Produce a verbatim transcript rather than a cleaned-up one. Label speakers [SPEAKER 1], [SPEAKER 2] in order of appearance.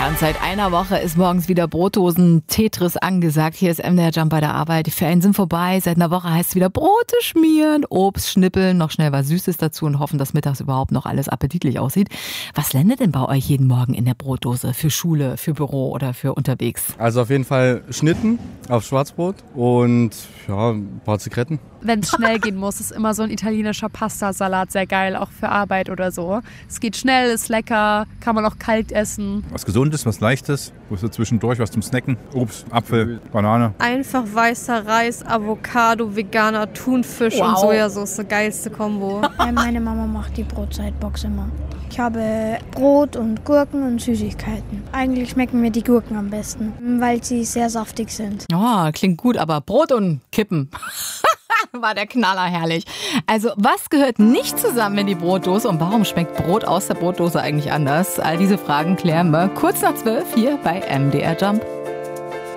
[SPEAKER 1] Deutschland. Seit einer Woche ist morgens wieder Brotdosen-Tetris angesagt. Hier ist M D R Jump bei der Arbeit. Die Ferien sind vorbei. Seit einer Woche heißt es wieder Brote schmieren, Obst schnippeln, noch schnell was Süßes dazu und hoffen, dass mittags überhaupt noch alles appetitlich aussieht. Was landet denn bei euch jeden Morgen in der Brotdose? Für Schule, für Büro oder für unterwegs?
[SPEAKER 2] Also auf jeden Fall Schnitten auf Schwarzbrot und ja, ein paar Zigaretten.
[SPEAKER 3] Wenn es schnell gehen muss, ist immer so ein italienischer Pastasalat sehr geil, auch für Arbeit oder so. Es geht schnell, ist lecker, kann man auch kalt essen.
[SPEAKER 4] Was Gesundes, was Leichtes, so zwischendurch was zum Snacken. Obst, Apfel, Banane.
[SPEAKER 5] Einfach weißer Reis, Avocado, veganer Thunfisch
[SPEAKER 1] Wow.
[SPEAKER 5] und Sojasauce, geilste Kombo.
[SPEAKER 6] Ja, meine Mama macht die Brotzeitbox immer. Ich habe Brot und Gurken und Süßigkeiten. Eigentlich schmecken mir die Gurken am besten, weil sie sehr saftig sind.
[SPEAKER 1] Oh, klingt gut, aber Brot und Kippen. War der Knaller herrlich. Also, was gehört nicht zusammen in die Brotdose und warum schmeckt Brot aus der Brotdose eigentlich anders? All diese Fragen klären wir kurz nach zwölf hier bei M D R Jump.